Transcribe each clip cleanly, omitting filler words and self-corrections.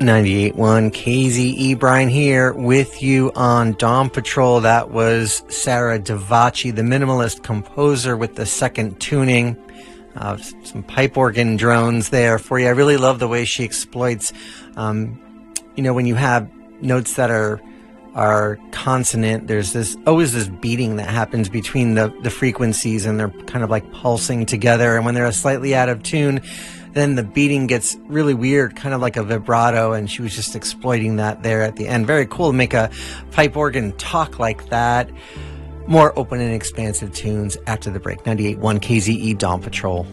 98.1 KZE. Brian here with you on Dawn Patrol. That was Sarah Davachi, the minimalist composer, with the second tuning. Some pipe organ drones there for you. I really love the way she exploits, when you have notes that are consonant, there's always this beating that happens between the frequencies, and they're kind of like pulsing together. And when they're slightly out of tune, then the beating gets really weird, kind of like a vibrato, and she was just exploiting that there at the end. Very cool to make a pipe organ talk like that. More open and expansive tunes after the break. 98.1 KZE Dawn Patrol.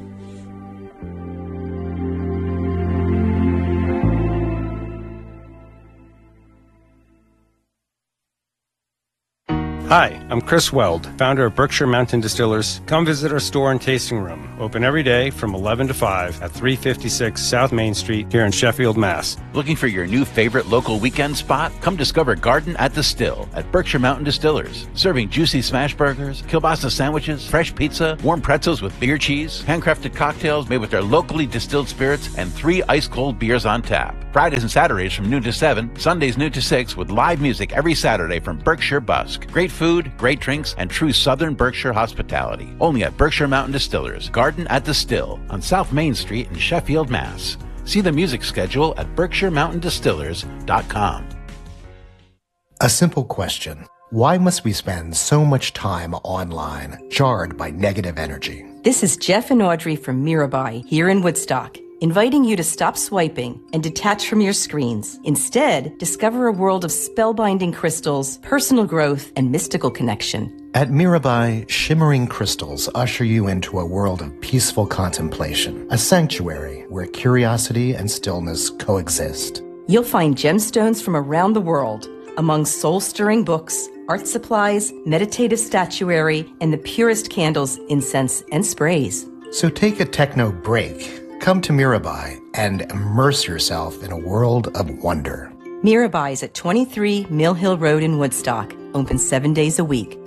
Hi, I'm Chris Weld, founder of Berkshire Mountain Distillers. Come visit our store and tasting room, open every day from 11 to 5 at 356 South Main Street here in Sheffield, Mass. Looking for your new favorite local weekend spot? Come discover Garden at the Still at Berkshire Mountain Distillers. Serving juicy smash burgers, kielbasa sandwiches, fresh pizza, warm pretzels with beer cheese, handcrafted cocktails made with their locally distilled spirits, and 3 ice-cold beers on tap. Fridays and Saturdays from noon to 7, Sundays noon to 6, with live music every Saturday from Berkshire Busk. Great food, great drinks, and true Southern Berkshire hospitality. Only at Berkshire Mountain Distillers, Garden at the Still, on South Main Street in Sheffield, Mass. See the music schedule at BerkshireMountainDistillers.com. A simple question. Why must we spend so much time online, jarred by negative energy? This is Jeff and Audrey from Mirabai here in Woodstock, inviting you to stop swiping and detach from your screens. Instead, discover a world of spellbinding crystals, personal growth, and mystical connection. At Mirabai, shimmering crystals usher you into a world of peaceful contemplation, a sanctuary where curiosity and stillness coexist. You'll find gemstones from around the world, among soul-stirring books, art supplies, meditative statuary, and the purest candles, incense, and sprays. So take a techno break. Come to Mirabai and immerse yourself in a world of wonder. Mirabai is at 23 Mill Hill Road in Woodstock, open 7 days a week.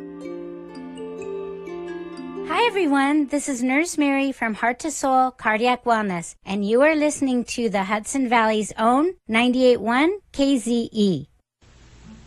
Hi everyone, this is Nurse Mary from Heart to Soul Cardiac Wellness, and you are listening to the Hudson Valley's own 98.1 KZE.